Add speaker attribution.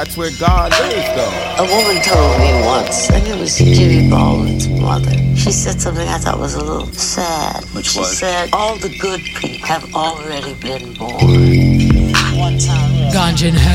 Speaker 1: That's where God lives, though.
Speaker 2: A woman told me once, I think it was Jimmy Baldwin's mother. She said something I thought was a little sad.
Speaker 1: Which
Speaker 2: she
Speaker 1: was?
Speaker 2: said, all the good people have already been born. One time.
Speaker 3: Ganjan